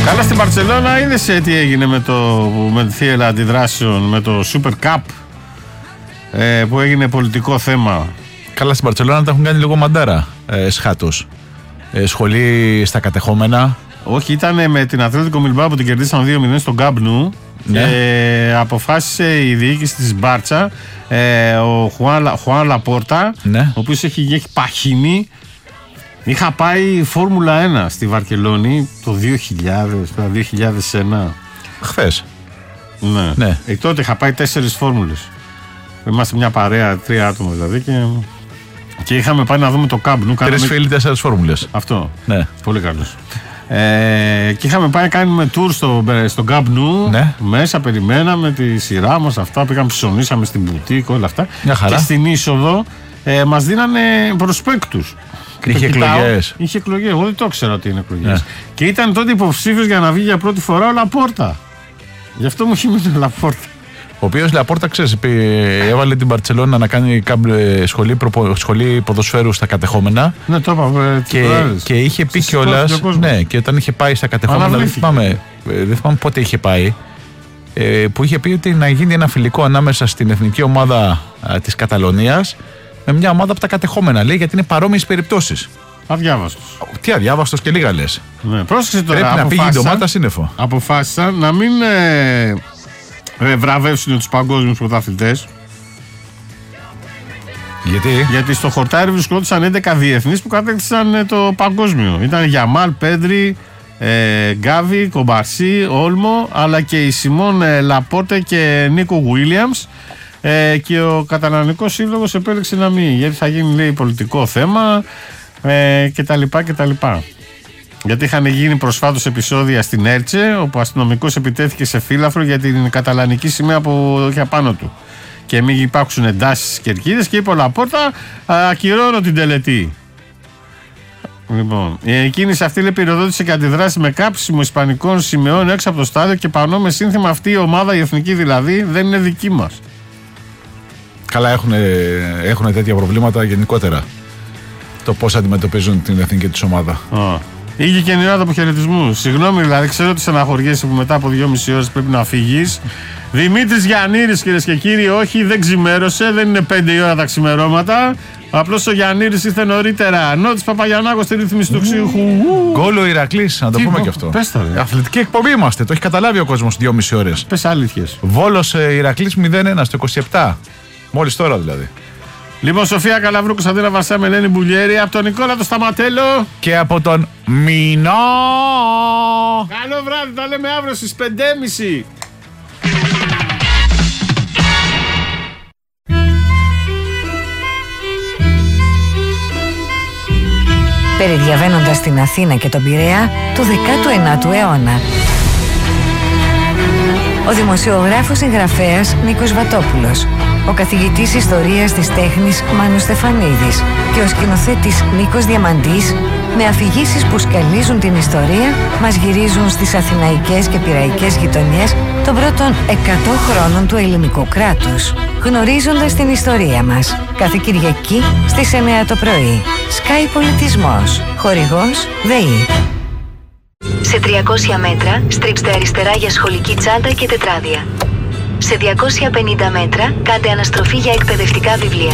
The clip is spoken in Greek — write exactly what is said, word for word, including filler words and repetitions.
Καλά, στην Μπαρτσελώνα είδες τι έγινε με το με τη θύελα αντιδράσεων, με το Super Cup ε, που έγινε πολιτικό θέμα. Καλά, στην Μπαρτσελώνα τα έχουν κάνει λίγο μαντάρα ε, σχάτως. Ε, σχολή στα κατεχόμενα. Όχι, ήταν με την Ατλέτικο Μιλμπάο που την κερδίσαν δύο μηδέν στον Camp Nou. Ναι. Ε, αποφάσισε η διοίκηση της Μπάρτσα, ε, ο Χουάν Λαπόρτα, ναι. ο οποίος έχει, έχει παχύνει. Είχα πάει Φόρμουλα ένα στη Βαρκελόνη το δύο χιλιάδες, δύο χιλιάδες ένα. Χθες. Ναι. ναι. Ε, τότε είχα πάει τέσσερις φόρμουλες. Είμαστε μια παρέα, τρία άτομα δηλαδή. Και, και είχαμε πάει να δούμε το Camp Nou. Τρεις φίλοι, τέσσερις φόρμουλες. Αυτό. Ναι. Πολύ καλός. Ε, και είχαμε πάει να κάνουμε tour στο, στο Camp Nou. Ναι. Μέσα περιμέναμε τη σειρά μας. Αυτά πήγαμε, ψωνίσαμε στην μπουτίκ, όλα αυτά. Μια χαρά. Και στην είσοδο ε, μας δίνανε προσπέκτους. Είχε εκλογές. Είχε εκλογές. Εγώ δεν το ήξερα ότι είναι εκλογές. Ναι. Και ήταν τότε υποψήφιος για να βγει για πρώτη φορά ο Λαπόρτα. Γι' αυτό μου είχε μείνει ο Λαπόρτα. Ο οποίος Λαπόρτα, ξέρεις, έβαλε την Μπαρτσελώνα να κάνει σχολή, προπο, σχολή ποδοσφαίρου στα κατεχόμενα. Ναι, το είπα. Και, και είχε πει κιόλας. Ναι, και όταν είχε πάει στα κατεχόμενα. Δεν θυμάμαι, δεν θυμάμαι πότε είχε πάει. Ε, που είχε πει ότι να γίνει ένα φιλικό ανάμεσα στην εθνική ομάδα α, της Καταλωνίας με μια ομάδα από τα κατεχόμενα. Λέει, γιατί είναι παρόμοιες περιπτώσεις. Αδιάβαστος. Τι αδιάβαστος και λίγα λες. Ναι, πρόσεξε τώρα. Πρέπει να πήγε η ντομάτα σύννεφο. Αποφάσισαν να μην ε, ε, βραβεύσουν τους παγκόσμιους πρωταθλητές. Γιατί? Γιατί στο χορτάρι βρισκόντουσαν έντεκα διεθνείς που κατέκτησαν ε, το παγκόσμιο. Ήταν Γιαμάλ, Πέντρι, ε, Γκάβι, Κομπαρσί, Όλμο, αλλά και η Σιμών ε, Λαπόρτε και Νίκο Γουίλιαμς. Ε, και ο Καταλανικός Σύλλογος επέλεξε να μην, γιατί θα γίνει, λέει, πολιτικό θέμα ε, και τα λοιπά και τα λοιπά. Γιατί είχαν γίνει προσφάτως επεισόδια στην Έρτσε, όπου ο αστυνομικός επιτέθηκε σε φύλαφρο για την καταλανική σημαία που είχε απάνω του. Και μην υπάρξουν εντάσεις στις κερκίδες, και είπε ο Λαπόρτα, ακυρώνω την τελετή. Λοιπόν, η κίνηση αυτή, λέει, πυροδότησε και αντιδράσει με κάψιμο ισπανικών σημαίων έξω από το στάδιο και πανώ με σύνθημα αυτή η ομάδα, η εθνική δηλαδή, δεν είναι δική μας. Καλά, έχουν τέτοια προβλήματα γενικότερα. Το πώς αντιμετωπίζουν την εθνική τους ομάδα. Oh. Είχε και νοιάδα από χαιρετισμού. Συγγνώμη, δηλαδή, ξέρω ότι στεναχωριέσαι που μετά από δυόμιση ώρες πρέπει να φύγεις. Δημήτρης Γιαννήρης, κυρίες και κύριοι, όχι, δεν ξημέρωσε, δεν είναι πέντε η ώρα τα ξημερώματα. Απλώς ο Γιαννήρης ήρθε νωρίτερα. Νότης Παπαγιαννάκος στη ρύθμιση του ξύχου. Γκολ ο Ηρακλής, να το Τι, πούμε και αυτό. Πες τα, αθλητική εκπομπή είμαστε, το έχει καταλάβει ο κόσμος δυόμιση ώρες. Πες αλήθειες. Βόλος Ηρακλής μηδέν ένα στο είκοσι επτά. Μόλις τώρα δηλαδή. Λοιπόν, Σοφία Καλαβρού, Κωνσταντίνα Βασιά, Μελένη Μπουλιέρη, από τον Νικόλα το Σταματέλο και από τον Μινό. Καλό βράδυ, τα λέμε αύριο στις πέντε και μισή. Περιδιαβαίνοντας την Αθήνα και τον Πειραιά του δέκατου ενάτου αιώνα. Ο δημοσιογράφος συγγραφέας Νίκος Βατόπουλος, ο καθηγητής ιστορίας της τέχνης Μάνος Στεφανίδης και ο σκηνοθέτης Νίκος Διαμαντής, με αφηγήσεις που σκαλίζουν την ιστορία, μας γυρίζουν στις αθηναϊκές και πειραϊκές γειτονιές των πρώτων εκατό χρόνων του ελληνικού κράτους. Γνωρίζοντας την ιστορία μας, κάθε Κυριακή στις εννιά το πρωί. Sky Πολιτισμός. Χορηγός ΔΕΗ. Σε τριακόσια μέτρα στρίψτε αριστερά για σχολική τσάντα και τετράδια. Σε διακόσια πενήντα μέτρα κάντε αναστροφή για εκπαιδευτικά βιβλία.